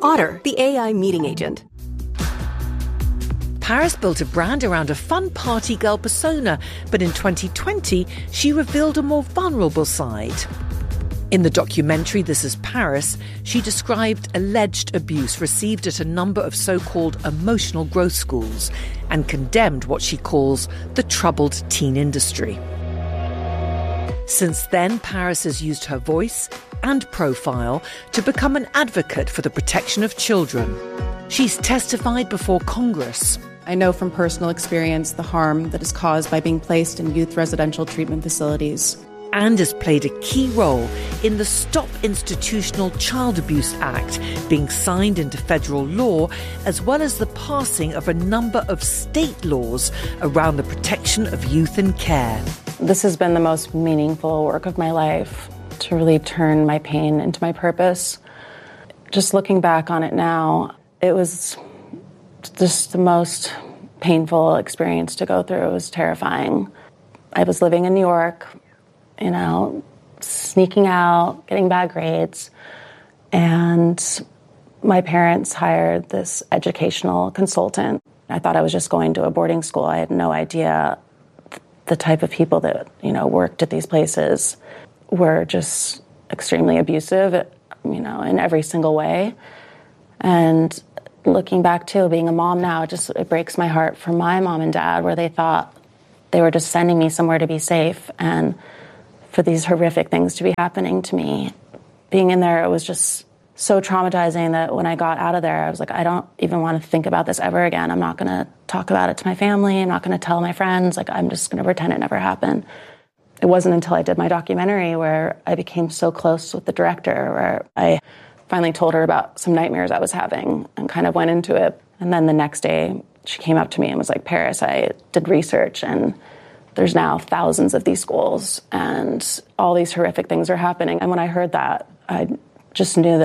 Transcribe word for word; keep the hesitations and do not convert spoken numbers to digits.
Otter, the A I meeting agent. Paris built a brand around a fun party girl persona, but in twenty twenty, she revealed a more vulnerable side. In the documentary This Is Paris, she described alleged abuse received at a number of so-called emotional growth schools and condemned what she calls the troubled teen industry. Since then, Paris has used her voice and profile to become an advocate for the protection of children. She's testified before Congress. I know from personal experience the harm that is caused by being placed in youth residential treatment facilities. And has played a key role in the Stop Institutional Child Abuse Act being signed into federal law, as well as the passing of a number of state laws around the protection of youth in care. This has been the most meaningful work of my life, to really turn my pain into my purpose. Just looking back on it now, it was just the most painful experience to go through. It was terrifying. I was living in New York, you know, sneaking out, getting bad grades, and my parents hired this educational consultant. I thought I was just going to a boarding school. I had no idea the type of people that, you know, worked at these places were just extremely abusive, you know, in every single way. And looking back too, being a mom now, it just it breaks my heart for my mom and dad, where they thought they were just sending me somewhere to be safe, and for these horrific things to be happening to me. Being in there, it was just so traumatizing that when I got out of there, I was like, I don't even want to think about this ever again. I'm not going to talk about it to my family. I'm not going to tell my friends. Like, I'm just going to pretend it never happened. It wasn't until I did my documentary where I became so close with the director, where I finally told her about some nightmares I was having and kind of went into it. And then the next day, she came up to me and was like, Paris, I did research, and there's now thousands of these schools, and all these horrific things are happening. And when I heard that, I just knew that